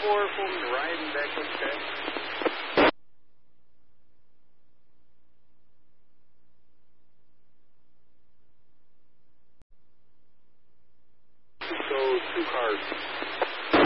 from riding back with that. So 2 cars.